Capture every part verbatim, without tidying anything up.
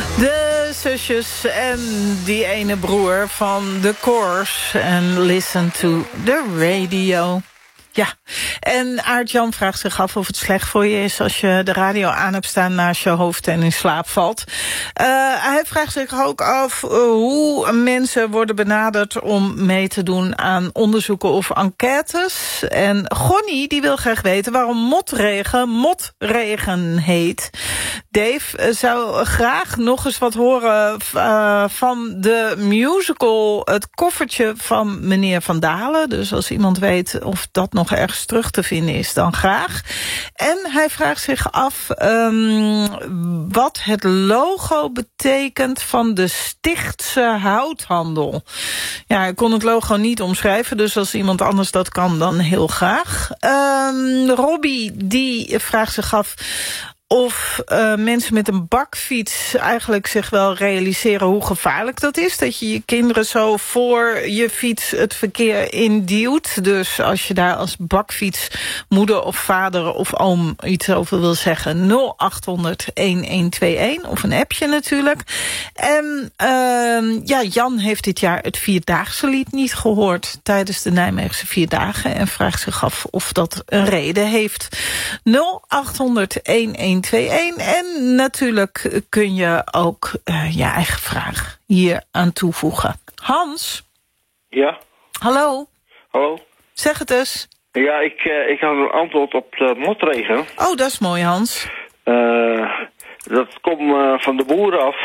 De zusjes en die ene broer van The Course. En listen to the radio. Ja, en Aart-Jan vraagt zich af of het slecht voor je is als je de radio aan hebt staan naast je hoofd en in slaap valt. Uh, hij vraagt zich ook af uh, hoe mensen worden benaderd om mee te doen aan onderzoeken of enquêtes. En Gonnie die wil graag weten waarom motregen motregen heet. Dave uh, zou graag nog eens wat horen uh, van de musical Het Koffertje van meneer Van Dalen. Dus als iemand weet of dat nog ergens terug te vinden is, dan graag. En hij vraagt zich af um, wat het logo betekent van de Stichtse Houthandel. Ja, hij kon het logo niet omschrijven, dus als iemand anders dat kan, dan heel graag. Um, Robbie, die vraagt zich af of uh, mensen met een bakfiets eigenlijk zich wel realiseren hoe gevaarlijk dat is. Dat je je kinderen zo voor je fiets het verkeer induwt. Dus als je daar als bakfietsmoeder of vader of oom iets over wil zeggen, nul acht honderd een een twee een of een appje natuurlijk. En uh, ja, Jan heeft dit jaar het Vierdaagse lied niet gehoord tijdens de Nijmeegse Vierdagen en vraagt zich af of dat een reden heeft. nul acht honderd een een twee een. En natuurlijk kun je ook uh, je eigen vraag hier aan toevoegen. Hans? Ja? Hallo? Hallo? Zeg het eens. Ja, ik, uh, ik had een antwoord op de motregen. Oh, dat is mooi, Hans. Uh, dat komt uh, van de boeren af.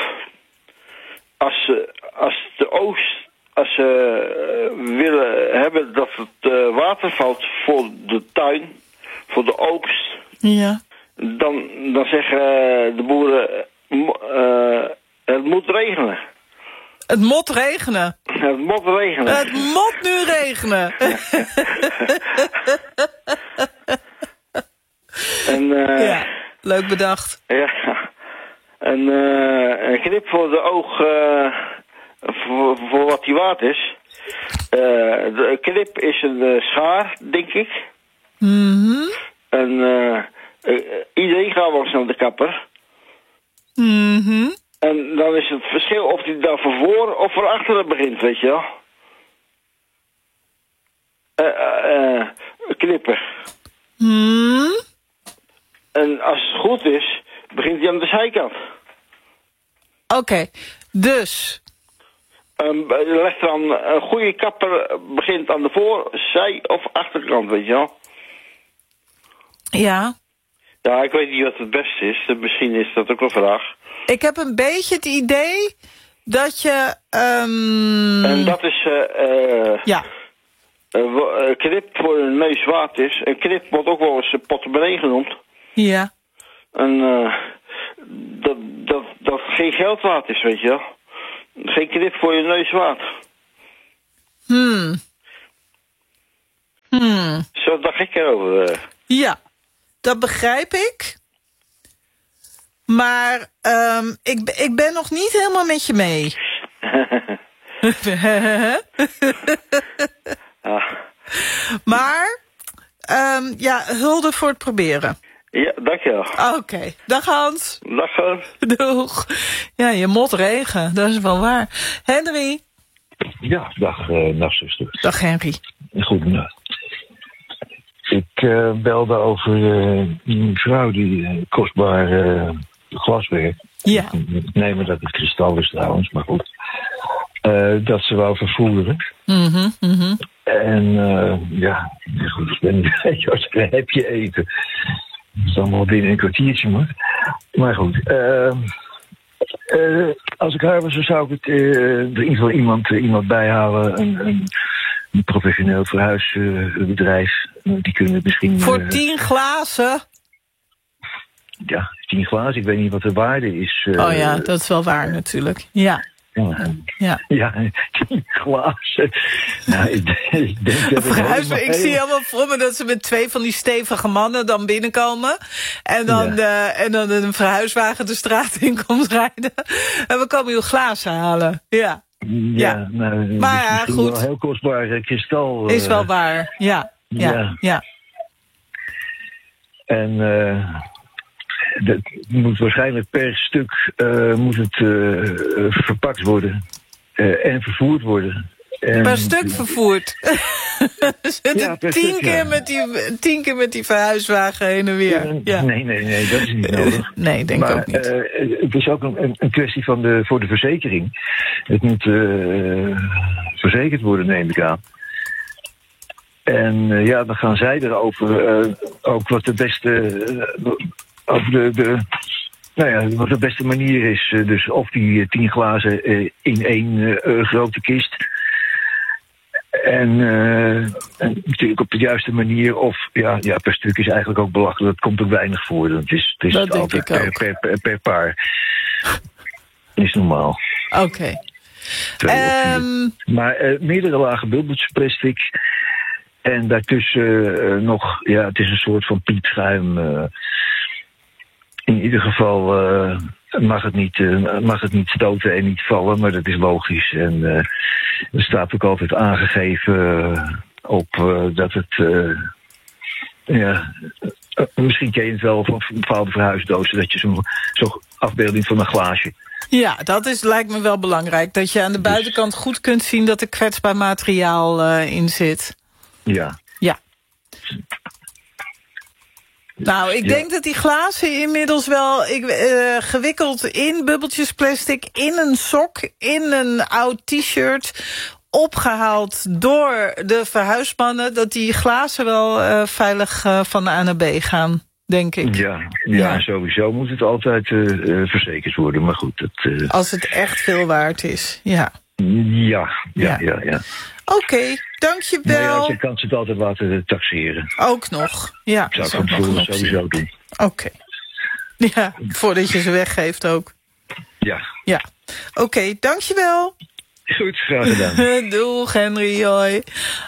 Als, uh, als de oogst, als ze uh, willen hebben dat het uh, water valt voor de tuin, voor de oogst. Ja. Dan, dan zeggen de boeren, uh, het moet regenen. Het moet regenen. Het moet regenen. Het moet nu regenen. en, uh, ja, leuk bedacht. Ja. En uh, een knip voor de oog, uh, voor, voor wat die waard is. Uh, de knip is een uh, schaar, denk ik. Mhm. En uh, Uh, iedereen gaat wel eens naar de kapper. Mhm. En dan is het verschil of hij daar voor voor of voor achteren begint, weet je wel. Uh, uh, uh, knippen. Mhm. En als het goed is, begint hij aan de zijkant. Oké, okay. Dus... Um, leg dan een goede kapper begint aan de voor-, zij- of achterkant, weet je wel. Ja. Ja, ik weet niet wat het beste is. Misschien is dat ook een vraag. Ik heb een beetje het idee dat je... Um... En dat is... Uh, uh, ja. Uh, knip voor een neus waard is. En knip wordt ook wel eens een portemonnee genoemd. Ja. En uh, dat, dat, dat geen geld waard is, weet je wel. Geen knip voor je neus waard. Hmm. Hmm. Zo dacht ik erover. Uh. Ja. Dat begrijp ik. Maar um, ik, ik ben nog niet helemaal met je mee. ah. Maar, um, ja, hulde voor het proberen. Ja, dankjewel. Oké, okay. Dag Hans. Dag Hans. Doeg. Ja, je mot regen, dat is wel waar. Henry. Ja, dag, uh, dag zuster. Dag Henry. Goedendag. Ik uh, belde over uh, een vrouw die uh, kostbaar uh, glaswerk. Ja. Ik neem aan dat het kristal is trouwens, maar goed. Uh, dat ze wou vervoeren. Mm-hmm, mm-hmm. En uh, ja, goed, ik ben niet weet je wat een repje eten. Dat is allemaal binnen een kwartiertje moet. Maar goed, uh, uh, als ik haar was, dan zou ik het uh, er in ieder geval iemand, uh, iemand bijhalen. Een, een, een professioneel verhuisbedrijf. Uh, die kunnen misschien... Voor uh, tien glazen? Ja, tien glazen. Ik weet niet wat de waarde is. Uh, oh ja, dat is wel waar natuurlijk. Ja. Ja, ja. ja tien glazen. Nou, ik, ik denk dat Verhuizen, ik zie helemaal voor me dat ze met twee van die stevige mannen dan binnenkomen. En dan, ja. uh, en dan een verhuiswagen de straat in komt rijden. En we komen uw glazen halen. Ja. Ja, ja. Nou, maar ja, goed. Wel heel kostbaar uh, kristal. Uh, is wel waar, ja. Ja, ja. ja. En uh, dat moet waarschijnlijk per stuk uh, moet het uh, verpakt worden uh, en vervoerd worden. En, per stuk vervoerd. Ja, per tien, stuk, keer ja. met die, tien keer met die verhuiswagen heen en weer. Uh, Ja. Nee, nee, nee, dat is niet nodig. Nee, denk maar, ik ook niet. Uh, het is ook een, een kwestie van de, voor de verzekering. Het moet uh, verzekerd worden, neem ik aan. En uh, ja, dan gaan zij erover, uh, ook wat de beste, uh, over de, de, nou ja, wat de beste manier is. Uh, dus of die uh, tien glazen uh, in één uh, grote kist. En, uh, en natuurlijk op de juiste manier. Of ja, ja, per stuk is eigenlijk ook belachelijk. Dat komt ook weinig voor. Het is, het is Dat denk altijd ik per, ook. per, per, per paar. Is normaal. Oké. Okay. Twee of vier. Um, Maar uh, meerdere lagen bubbeltjes plastic. En daartussen uh, nog, ja, het is een soort van piepschuim. Uh, in ieder geval uh, mag, het niet, uh, mag het niet stoten en niet vallen, maar dat is logisch. En uh, er staat ook altijd aangegeven uh, op uh, dat het, uh, ja, uh, misschien ken je het wel van bepaalde verhuisdozen, dat je zo'n zo'n afbeelding van een glaasje. Ja, dat is, lijkt me wel belangrijk. Dat je aan de buitenkant goed kunt zien dat er kwetsbaar materiaal uh, in zit. Ja. Ja. Nou, ik Ja. denk dat die glazen inmiddels wel ik, uh, gewikkeld in bubbeltjes plastic, in een sok, in een oud t-shirt, opgehaald door de verhuismannen, dat die glazen wel uh, veilig uh, van A naar B gaan, denk ik. Ja, ja, Ja. sowieso moet het altijd uh, uh, verzekerd worden. Maar goed, dat... Uh, Als het echt veel waard is, ja. ja, ja, Ja. ja, ja. Oké, okay, dankjewel. Nou ja, je kan ze het altijd laten taxeren. Ook nog, ja. Zou dat ik is van ook nog tevoren een optie. sowieso doen. Oké. Okay. Ja, voordat je ze weggeeft ook. Ja. Ja. Oké, okay, dankjewel. Goed, graag gedaan. Doeg, Henry, hoi.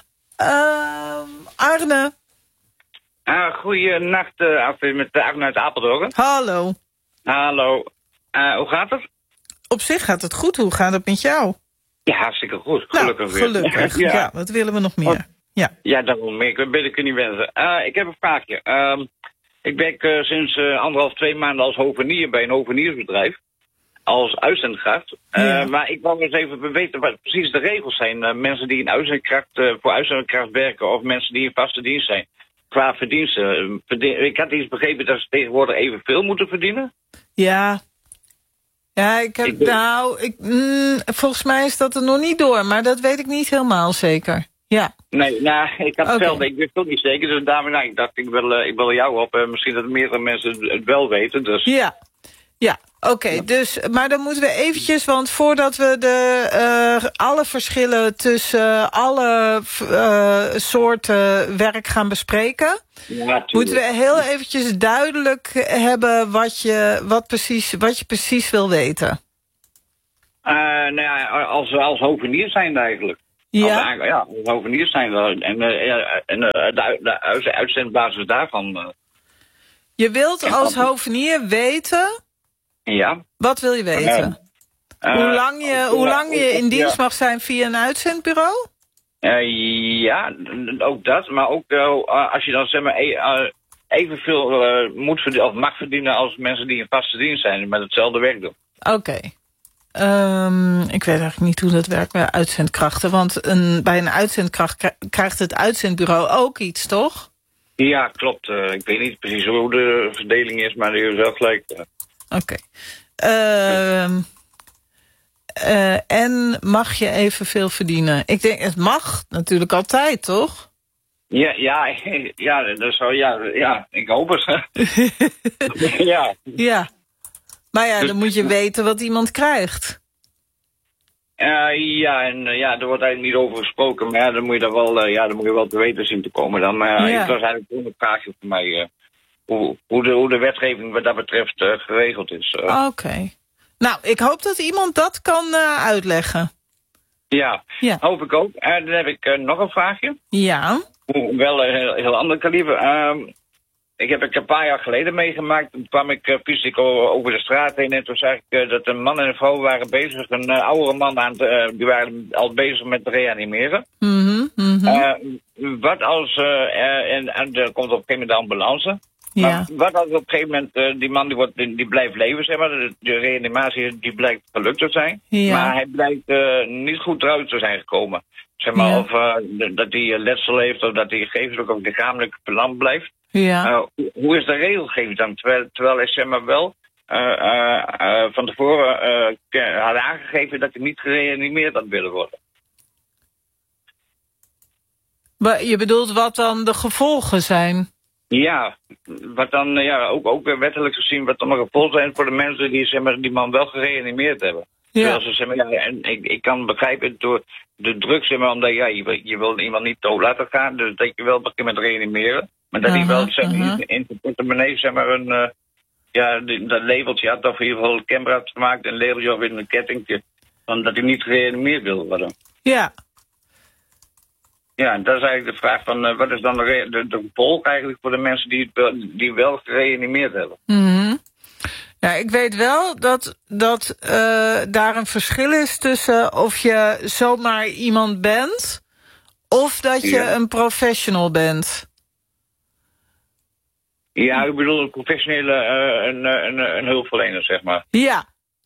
Uh, Arne. Uh, goeienacht, uh, Astrid, met Arne uit Apeldoorn. Hallo. Hallo. Uh, hoe gaat het? Op zich gaat het goed. Hoe gaat het met jou? Ja, hartstikke goed. Gelukkig nou, gelukkig. weer. ja. ja, wat willen we nog meer? Ja, ja daarom. Ik ben ik niet wensen. Uh, ik heb een vraagje. Uh, ik werk uh, sinds uh, anderhalf, twee maanden als hovenier bij een hoveniersbedrijf. Als uitzendkracht. Uh, ja. Maar ik wou eens even weten wat precies de regels zijn. Uh, mensen die in uitzendkracht, uh, voor uitzendkracht werken of mensen die in vaste dienst zijn. Qua verdiensten. Uh, ik had iets begrepen dat ze tegenwoordig evenveel moeten verdienen. Ja. Ja, ik heb, Ik ben... nou, ik, mm, volgens mij is dat er nog niet door, maar dat weet ik niet helemaal zeker. Ja. Nee, nou, ik had okay. hetzelfde. Ik wist het ook niet zeker, dus daarom nou, ik dacht, ik wil, uh, ik wil jou op. Uh, misschien dat meerdere mensen het wel weten, dus... Ja, ja. Oké, okay, ja. Dus, maar dan moeten we eventjes, want voordat we de, uh, alle verschillen tussen alle uh, soorten werk gaan bespreken, ja, moeten we heel eventjes duidelijk hebben wat je, wat precies, wat je precies wil weten. Uh, nou ja, als, als hovenier zijn eigenlijk. Ja. Als, ja, als hovenier zijn en, uh, en uh, de, de uitzendbasis daarvan. Uh. Je wilt als hovenier weten... Ja. Wat wil je weten? Uh, hoe lang je, hoe lang je in dienst mag zijn via een uitzendbureau? Uh, ja, ook dat. Maar ook uh, als je dan zeg maar uh, evenveel uh, moet verdienen, of mag verdienen als mensen die in vaste dienst zijn met hetzelfde werk doen. Oké. Okay. Um, ik weet eigenlijk niet hoe dat werkt bij uitzendkrachten. Want een, bij een uitzendkracht krijgt het uitzendbureau ook iets, toch? Ja, klopt. Uh, ik weet niet precies hoe de verdeling is, maar die is wel gelijk. Uh. Oké. Okay. Uh, uh, en mag je evenveel verdienen? Ik denk, het mag natuurlijk altijd, toch? Ja, ja, ja, dat zou, ja, ja, ik hoop het. ja. Ja. Maar ja, dus, dan moet je weten wat iemand krijgt. Uh, ja, en uh, ja, er wordt eigenlijk niet over gesproken, maar ja, dan moet je, dat wel, uh, ja, dan moet je wel te weten zien te komen. Dan, maar uh, ja. Het was eigenlijk gewoon een vraagje voor mij. Uh, Hoe, hoe, de, hoe de wetgeving wat dat betreft uh, geregeld is. Uh. Oké. Okay. Nou, ik hoop dat iemand dat kan uh, uitleggen. Ja, ja, hoop ik ook. En uh, dan heb ik uh, nog een vraagje. Ja. Wel een heel, heel ander kaliber. Uh, ik heb het een paar jaar geleden meegemaakt. Toen kwam ik uh, fysiek over de straat heen en toen zag ik uh, dat een man en een vrouw waren bezig. Een uh, oudere man aan het, uh, die waren al bezig met reanimeren. Mm-hmm, mm-hmm. Uh, wat als, uh, uh, en, en er komt op een gegeven moment de ambulance. Ja. Maar wat als op een gegeven moment uh, die man die, wordt, die, die blijft leven, zeg maar. De, de reanimatie die blijkt gelukt te zijn. Ja. Maar hij blijkt uh, niet goed eruit te zijn gekomen. Zeg maar, Ja. of uh, de, dat hij letsel heeft of dat hij geestelijk of lichamelijk verlamd blijft. Ja. Uh, hoe is de regelgeving dan? Terwijl, terwijl hij zeg maar wel uh, uh, uh, van tevoren uh, had aangegeven dat hij niet gereanimeerd had willen worden. Maar je bedoelt wat dan de gevolgen zijn? Ja, wat dan ja, ook, ook weer wettelijk gezien wat dan de gevolgen zijn voor de mensen die zeg maar, die man wel gereanimeerd hebben. Ja. Ze, zeg maar, ja, en ik, ik kan begrijpen door de druk, zeg maar, omdat ja, je, wil, je wil iemand niet dood laten gaan, dus dat je wel begint met reanimeren. Maar dat hij Uh-huh, wel zeg maar, uh-huh. in zijn portemonnee zeg maar, een, uh, ja, die, dat labeltje had, of in ieder geval een camera had gemaakt, een labeltje of in een kettingje, van dat hij niet gereanimeerd wil worden. Ja. Ja, en dat is eigenlijk de vraag van, uh, wat is dan de, re- de, de gevolg eigenlijk voor de mensen die, die wel gereanimeerd hebben? Mm-hmm. Ja, ik weet wel dat, dat uh, daar een verschil is tussen of je zomaar iemand bent of dat je Ja. een professional bent. Ja, ik bedoel een professionele uh, een, een, een hulpverlener, zeg maar. Ja.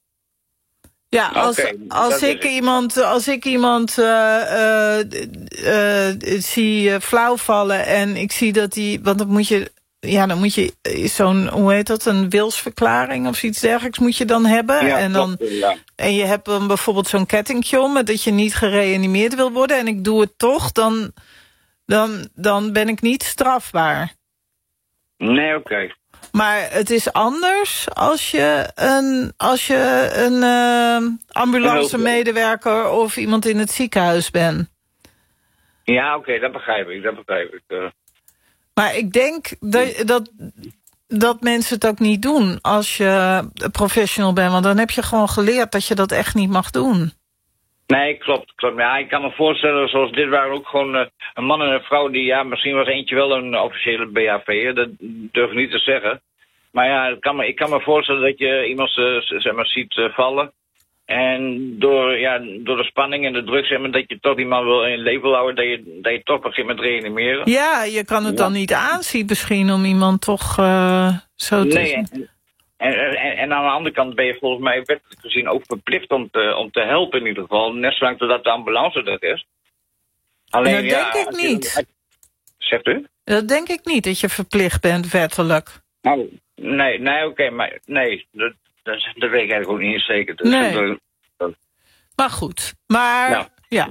Ja, als, Oké, als, dat is ik het. iemand, als ik iemand uh, uh, uh, zie uh, flauw vallen en ik zie dat die, want dan moet je, ja, dan moet je zo'n, hoe heet dat, een wilsverklaring of iets dergelijks moet je dan hebben. Ja, en, dan, klopt, ja. en je hebt dan bijvoorbeeld zo'n kettingje om met dat je niet gereanimeerd wil worden en ik doe het toch, dan, dan, dan ben ik niet strafbaar. Nee, oké. Okay. Maar het is anders als je een, als je een uh, ambulancemedewerker of iemand in het ziekenhuis bent. Ja, oké, okay, dat begrijp ik, dat begrijp ik. Uh. Maar ik denk dat, dat, dat mensen het ook niet doen als je professional bent. Want dan heb je gewoon geleerd dat je dat echt niet mag doen. Nee, klopt, klopt. Ja, ik kan me voorstellen, zoals dit waren ook gewoon uh, een man en een vrouw die, ja, misschien was eentje wel een officiële B H V'er, dat durf ik niet te zeggen. Maar ja, ik kan me, ik kan me voorstellen dat je iemand uh, zeg maar, ziet uh, vallen. En door, ja, door de spanning en de druk, zeg maar, dat je toch die man wil in leven wil houden, dat je, dat je toch begint met reanimeren. Ja, je kan het ja. dan niet aanzien misschien om iemand toch uh, zo te... Nee, en, en, en, en aan de andere kant ben je volgens mij wettelijk gezien ook verplicht om te, om te helpen in ieder geval. Net zolang totdat de ambulance er is. Alleen, dat ja, denk ik niet. Je, zegt u? Dat denk ik niet, dat je verplicht bent wettelijk. Nou, nee, nee, oké, okay, maar nee, dat, dat, dat weet ik eigenlijk ook niet zeker. Dus nee. dat, dat... Maar goed, maar... Ja. Ja.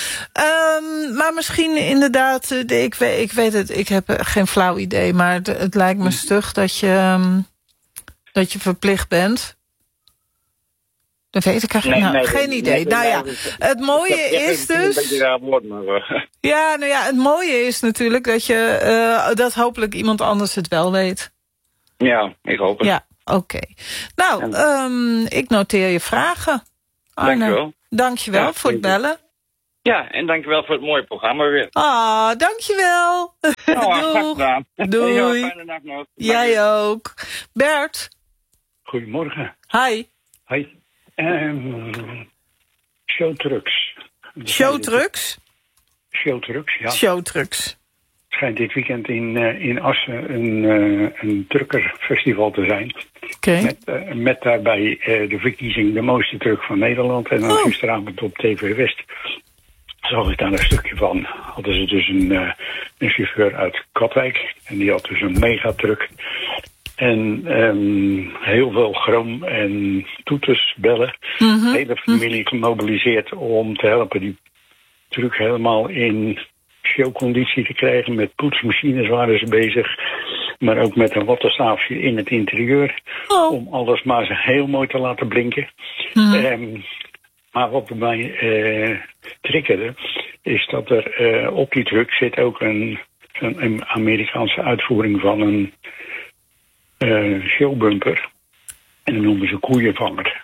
Um, maar misschien inderdaad, ik weet, ik weet het, ik heb geen flauw idee, maar het, het lijkt me stug dat je, um, dat je verplicht bent. Dat weet ik eigenlijk nee, nou, nee, geen nee, idee. Nee, nou ja, het mooie is dus... Woord, maar, uh... Ja, nou ja, het mooie is natuurlijk dat je, uh, dat hopelijk iemand anders het wel weet. Ja, ik hoop het. Ja, oké. Okay. Nou, ja. um, ik noteer je vragen. Arne. Dankjewel. Dankjewel ja, voor het bellen. Ja, en dankjewel voor het mooie programma weer. Ah, dankjewel. Oh, Doeg. Doei. Ja, fijne dag nog. Jij ook. Bert. Goedemorgen. Hi. Hi. Um, showtrucks. Showtrucks? Showtrucks, ja. Showtrucks. Het schijnt dit weekend in, uh, in Assen een, uh, een truckerfestival te zijn. Okay. Met, uh, met daarbij uh, de verkiezing de mooiste truck van Nederland. En dan oh. gisteravond op T V West zag ik daar een stukje van. Hadden ze dus een, uh, een chauffeur uit Katwijk. En die had dus een megatruck. En um, heel veel chroom en toeters, bellen. Mm-hmm. De hele familie gemobiliseerd om te helpen die truck helemaal in showconditie te krijgen. Met poetsmachines waren ze bezig. Maar ook met een wattenstaafje in het interieur. Oh. Om alles maar zo heel mooi te laten blinken. Mm-hmm. Um, maar wat bij mij uh, triggerde, is dat er uh, op die truck zit ook een, een Amerikaanse uitvoering van een uh, showbumper. En dat noemen ze koeienvanger.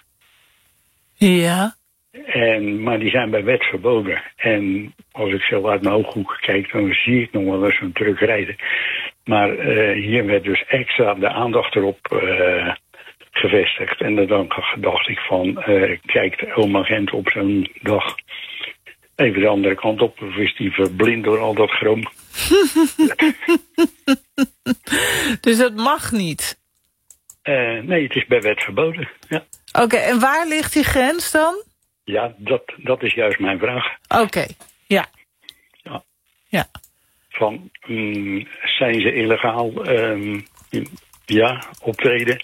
Ja. En, maar die zijn bij wet verboden. En als ik zo uit mijn ooghoek kijk, dan zie ik nog wel eens zo'n truck rijden. Maar uh, hier werd dus extra de aandacht erop uh, gevestigd. En dan dacht ik van, uh, kijkt oma Gent op zo'n dag even de andere kant op. Of is die verblind door al dat chroom? Dus dat mag niet? Uh, nee, het is bij wet verboden, ja. Oké, okay, en waar ligt die grens dan? Ja, dat, dat is juist mijn vraag. Oké, okay, ja. ja. Ja. Van, um, zijn ze illegaal um, ja, optreden?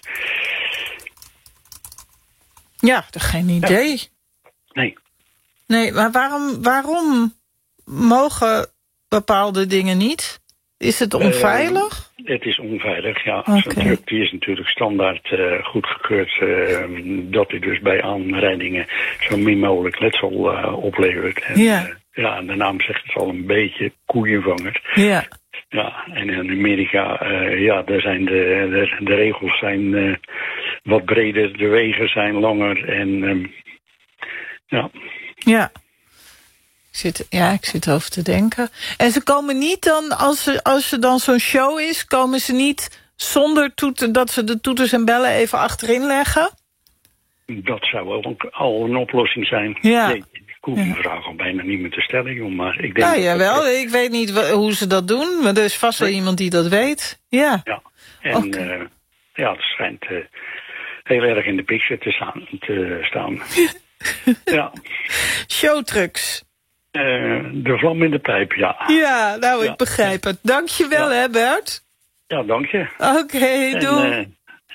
Ja, geen idee. Ja. Nee. Nee, maar waarom, waarom mogen bepaalde dingen niet? Is het onveilig? Uh, het is onveilig, ja. Okay. Zo'n truck die is natuurlijk standaard uh, goedgekeurd uh, dat hij dus bij aanrijdingen zo min mogelijk letsel uh, oplevert. En, ja. Uh, ja, de naam zegt het al, een beetje koeienvanger. Ja. Ja, en in Amerika, uh, ja, daar zijn de, de, de regels zijn uh, wat breder, de wegen zijn langer en um, ja. Ja. Ik zit, ja, ik zit over te denken. En ze komen niet dan, als er als er dan zo'n show is, komen ze niet zonder toeter, dat ze de toeters en bellen even achterin leggen? Dat zou ook al een oplossing zijn. Ja. Nee, ik hoef die ja. vraag al bijna niet meer te stellen, joh, maar ik denk... Ja, dat jawel, dat... ik weet niet hoe ze dat doen, maar er is vast wel nee. iemand die dat weet. Ja. Ja, en okay. uh, ja, het schijnt uh, heel erg in de picture te staan. Te staan. Ja. Showtrucks. Uh, de vlam in de pijp, ja. Ja, nou, ja. ik begrijp het. Dank je wel, ja. hè, Bert? Ja, dank je. Oké, okay, doei. Uh,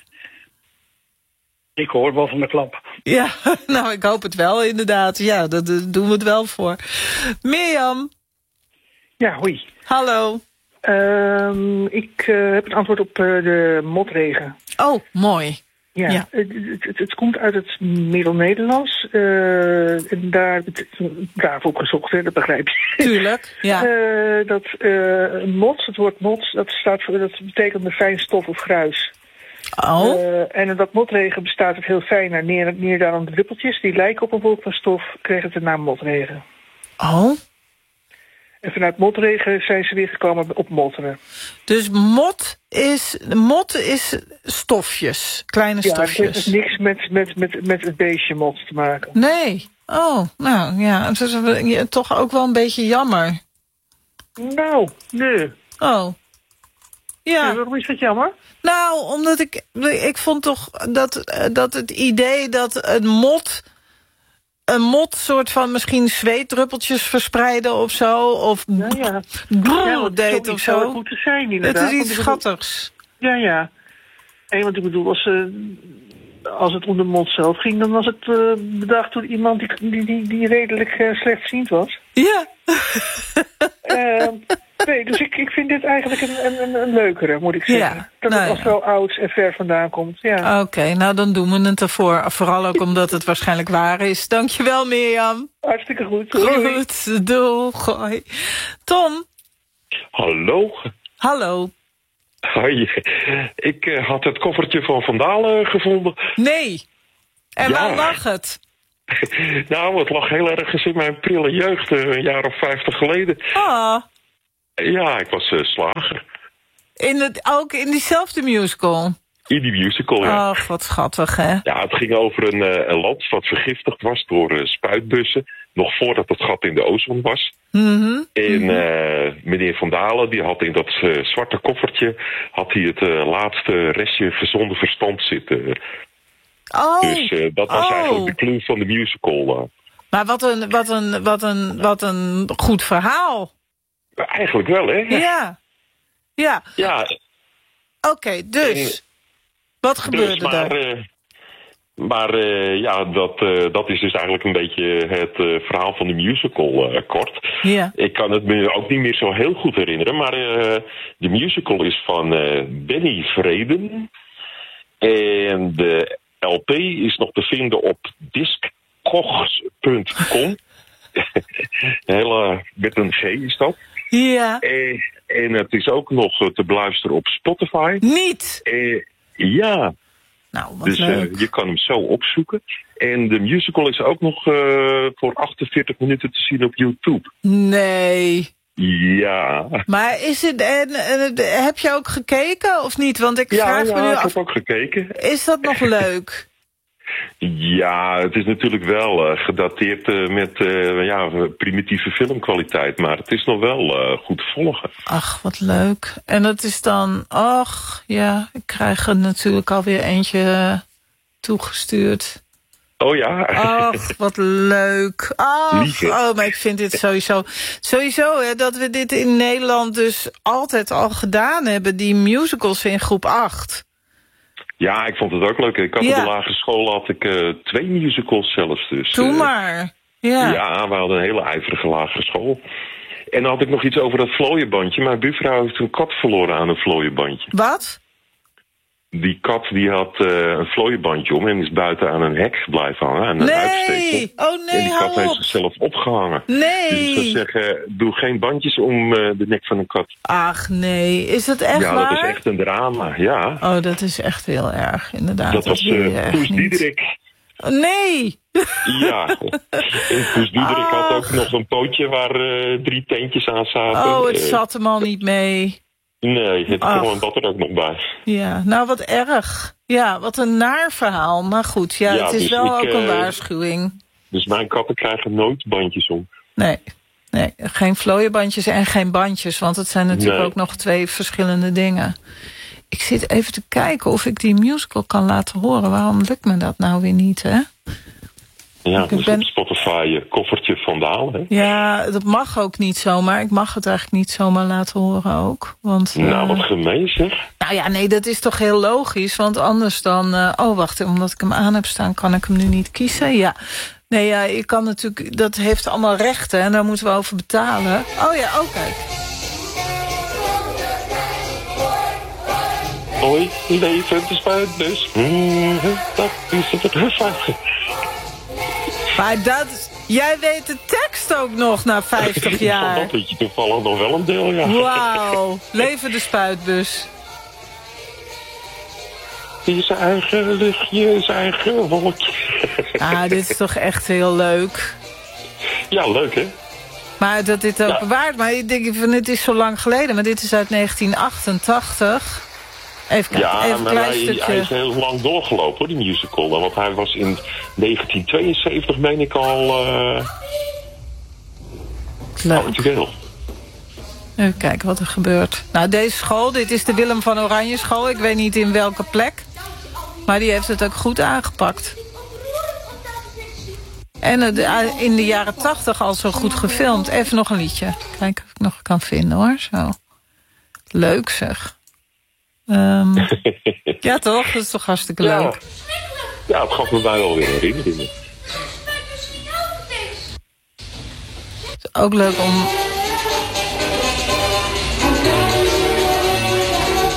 ik hoor wel van de klap. Ja, nou, ik hoop het wel, inderdaad. Ja, daar doen we het wel voor. Mirjam. Ja, hoi. Hallo. Uh, ik uh, heb het antwoord op uh, de motregen. Oh, mooi. Ja, ja. Het, het, het komt uit het Middel-Nederlands. Uh, en daar, daar heb ik opgezocht, hè, dat begrijp je. Tuurlijk, ja. Uh, dat uh, mot, het woord mot, dat, staat voor, dat betekent een fijn stof of gruis. Oh. Uh, en dat motregen bestaat uit heel fijne neer, neerdalende druppeltjes. Die lijken op een wolk van stof, kreeg het de naam motregen. Oh. En vanuit motregen zijn ze weer gekomen op motteren. Dus mot is, mot is stofjes, kleine ja, stofjes. Ja, het heeft niks met, met, met, met het beestje mot te maken. Nee. Oh, nou ja, het is ja, toch ook wel een beetje jammer. Nou, nee. Oh. Ja. Ja, waarom is dat jammer? Nou, omdat ik, ik vond toch dat, dat het idee dat een mot... een mot soort van misschien zweetdruppeltjes verspreiden of zo. Of ja, ja. brrr ja, deed of zo. Zou het moeten zijn, inderdaad. Het is iets bedoel, schattigs. Ja, ja. En want ik bedoel, als, uh, als het om de mot zelf ging... dan was het uh, bedacht door iemand die, die, die, die redelijk uh, slechtziend was. Ja. uh, nee, dus ik, ik vind dit eigenlijk een, een, een leukere, moet ik zeggen. Ja, dat nou het als ja. wel oud en ver vandaan komt. Ja. Oké, okay, nou dan doen we het ervoor. Vooral ook omdat het waarschijnlijk waar is. Dankjewel, Mirjam. Hartstikke goed. Goed, doei. Tom. Hallo. Hallo. Hoi. Ik uh, had het koffertje van Van Dalen gevonden. Nee. En ja. waar lag het? Nou, het lag heel ergens in mijn prille jeugd, uh, een jaar of vijftig geleden. Ah. Ja, ik was uh, slager. In het, ook in diezelfde musical? In die musical, ja. Ach, wat schattig, hè? Ja, het ging over een, uh, een land wat vergiftigd was door uh, spuitbussen. Nog voordat het gat in de ozon was. Mm-hmm. En uh, meneer Van Dalen, die had in dat uh, zwarte koffertje... had hij het uh, laatste restje gezonde verstand zitten. Oh. Dus uh, dat was oh. eigenlijk de clue van de musical. Uh. Maar wat een, wat, een, wat, een, wat een goed verhaal. Eigenlijk wel, hè? Ja. Ja. Ja. Oké, okay, dus... En, wat gebeurde dus, maar, er? Uh, maar uh, ja, dat, uh, dat is dus eigenlijk een beetje het uh, verhaal van de musical uh, kort. Ja. Ik kan het me ook niet meer zo heel goed herinneren, maar uh, de musical is van uh, Benny Vreden. En de L P is nog te vinden op discogs punt com. Hele, met een G is dat. Ja. En, en het is ook nog te beluisteren op Spotify. Niet? En, ja. Nou, wat dus leuk. Uh, je kan hem zo opzoeken. En de musical is ook nog uh, voor achtenveertig minuten te zien op YouTube. Nee. Ja. Maar is het, en, en, heb je ook gekeken of niet? Want ik ja, vraag ja, me nu ik af. heb ook gekeken. Is dat nog leuk? Ja, het is natuurlijk wel uh, gedateerd uh, met uh, ja, primitieve filmkwaliteit. Maar het is nog wel uh, goed te volgen. Ach, wat leuk. En dat is dan... Ach, ja, ik krijg er natuurlijk alweer eentje uh, toegestuurd. Oh ja? Ach, wat leuk. Ach, Lieve. oh, maar ik vind dit sowieso... Sowieso, hè, dat we dit in Nederland dus altijd al gedaan hebben. Die musicals in groep acht. Ja, ik vond het ook leuk. Ik had Ja. op de lagere school had ik uh, twee musicals zelfs. Dus, Doe uh, maar. Ja. Ja, we hadden een hele ijverige lagere school. En dan had ik nog iets over dat vlooienbandje. Mijn buurvrouw heeft een kat verloren aan een vlooienbandje. Wat? Die kat die had uh, een vlooienbandje om en is buiten aan een hek blijven hangen. Aan een uitsteeksel. Nee! Oh nee, En die kat hou heeft op. zichzelf opgehangen. Nee! Dus ik zou zeggen, doe geen bandjes om uh, de nek van een kat. Ach nee, is dat echt ja, waar? dat is echt een drama, ja. Oh, dat is echt heel erg, inderdaad. dat was wil je uh, echt Poes niet. Diederik. Oh, nee! Ja, en Poes Diederik had ook Ach. nog een pootje waar uh, drie tentjes aan zaten. Oh, het Uh, zat hem al niet mee. Nee, het Ach. kwam dat er ook nog bij. Ja, nou wat erg. Ja, wat een naar verhaal. Maar goed, ja, Ja, het is dus wel ik, ook een uh, waarschuwing. Dus mijn katten krijgen nooit bandjes om. Nee, nee, geen vlooienbandjes en geen bandjes. Want het zijn natuurlijk Nee. ook nog twee verschillende dingen. Ik zit even te kijken of ik die musical kan laten horen. Waarom lukt me dat nou weer niet, hè? Ja, Ik dus ben- op Spotify je koffertje vandaal, hè? Ja, dat mag ook niet zomaar. Ik mag het eigenlijk niet zomaar laten horen ook. Want, Nou, eh, wat gemeen zeg. nou ja, nee, dat is toch heel logisch. Want anders dan... Uh, oh, wacht, omdat ik hem aan heb staan, kan ik hem nu niet kiezen. Ja. Nee, ja, je kan natuurlijk... Dat heeft allemaal rechten en daar moeten we over betalen. Oh ja, oh kijk. Hoi, leven de spuitbus. Mm, dat is het het Maar dat... Jij weet de tekst ook nog na vijftig jaar. Dat weet je toevallig nog wel een deel, ja. Wauw, leven de spuitbus. Die zijn eigen luchtje, zijn eigen wolkje. Ah, dit is toch echt heel leuk. Ja, leuk hè? Maar dat dit ook Ja. bewaard. Maar ik denk van, het is zo lang geleden. Maar dit is uit negentien achtentachtig. Even kijken, Ja, even een maar klein hij, stukje. hij is heel lang doorgelopen, hoor, die musical. Want hij was in negentien tweeënzeventig, meen ik al, uh, Leuk. actueel. Even kijken wat er gebeurt. Nou, deze school, dit is de Willem van Oranje school. Ik weet niet in welke plek. Maar die heeft het ook goed aangepakt. En het, uh, in de jaren tachtig al zo goed gefilmd. Even nog een liedje. Kijken of ik nog kan vinden, hoor. Zo. Leuk, zeg. Um, ja, toch? Dat is toch hartstikke Ja. leuk. Ja, het gaf me bij wel weer herinneringen. Het is ook leuk om